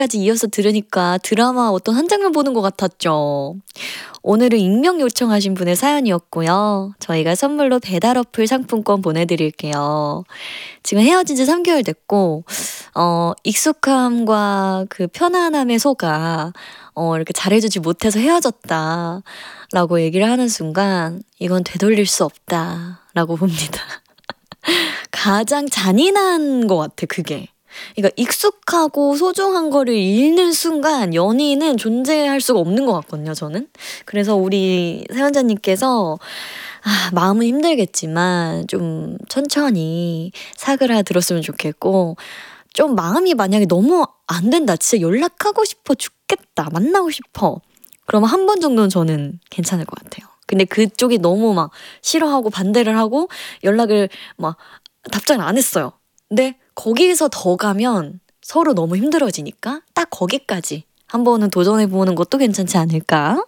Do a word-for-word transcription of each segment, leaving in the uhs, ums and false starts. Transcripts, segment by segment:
까지 이어서 들으니까 드라마 어떤 한 장면 보는 것 같았죠. 오늘은 익명 요청하신 분의 사연이었고요. 저희가 선물로 배달 어플 상품권 보내드릴게요. 지금 헤어진 지 삼 개월 됐고 어, 익숙함과 그 편안함의 소가 어, 이렇게 잘해주지 못해서 헤어졌다 라고 얘기를 하는 순간 이건 되돌릴 수 없다 라고 봅니다. 가장 잔인한 것 같아, 그게. 그러니까 익숙하고 소중한 거를 잃는 순간 연인은 존재할 수가 없는 것 같거든요, 저는. 그래서 우리 사연자님께서 아, 마음은 힘들겠지만 좀 천천히 사그라들었으면 좋겠고, 좀 마음이 만약에 너무 안 된다, 진짜 연락하고 싶어 죽겠다, 만나고 싶어, 그러면 한 번 정도는 저는 괜찮을 것 같아요. 근데 그쪽이 너무 막 싫어하고 반대를 하고 연락을 막 답장을 안 했어요. 근데 거기에서 더 가면 서로 너무 힘들어지니까 딱 거기까지 한 번은 도전해보는 것도 괜찮지 않을까?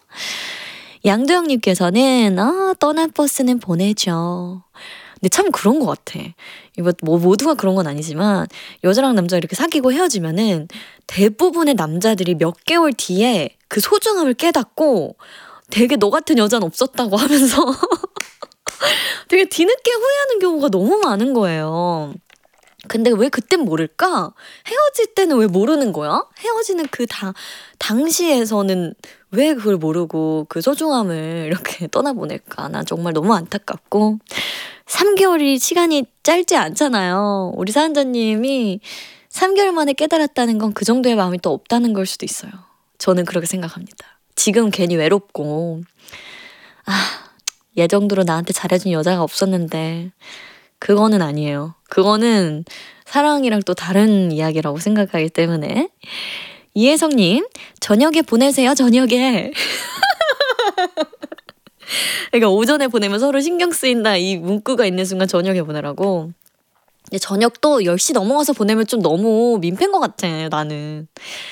양도영님께서는 아, 떠난 버스는 보내죠. 근데 참 그런 것 같아. 이거 뭐 모두가 그런 건 아니지만 여자랑 남자 이렇게 사귀고 헤어지면은 대부분의 남자들이 몇 개월 뒤에 그 소중함을 깨닫고 되게 너 같은 여자는 없었다고 하면서 되게 뒤늦게 후회하는 경우가 너무 많은 거예요. 근데 왜 그땐 모를까? 헤어질 때는 왜 모르는 거야? 헤어지는 그 다, 당시에서는 왜 그걸 모르고 그 소중함을 이렇게 떠나보낼까? 난 정말 너무 안타깝고. 삼 개월이 시간이 짧지 않잖아요. 우리 사연자님이 삼 개월 만에 깨달았다는 건 그 정도의 마음이 또 없다는 걸 수도 있어요. 저는 그렇게 생각합니다. 지금 괜히 외롭고, 아, 얘 정도로 나한테 잘해준 여자가 없었는데, 그거는 아니에요. 그거는 사랑이랑 또 다른 이야기라고 생각하기 때문에. 이혜성님, 저녁에 보내세요, 저녁에. 그러니까 오전에 보내면 서로 신경 쓰인다 이 문구가 있는 순간 저녁에 보내라고. 근데 저녁도 열 시 넘어가서 보내면 좀 너무 민폐인 것 같아, 나는.